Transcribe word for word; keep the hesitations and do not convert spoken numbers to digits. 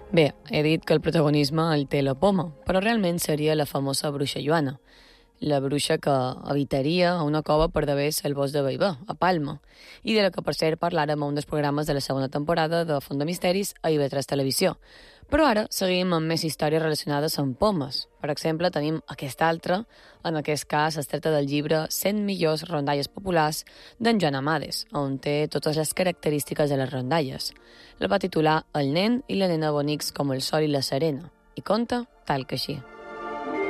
Bé, he dit que el protagonisme el té la poma, però realment seria la famosa bruixa Joana, la bruixa que habitaria a una cova per d'haver el bosc de Bellver, a Palma, i de la que, per cert, parlàrem a un dels programes de la segona temporada de Font de Misteris a I V tres Televisió. Però ara seguim amb més històries relacionades amb pomes. Per exemple, tenim aquesta altra, en aquest cas es tracta del llibre cent millors rondalles populars d'en Joan Amades, on té totes les característiques de les rondalles. La va titular El nen i la nena bonics com el sol i la serena, i conta tal que així.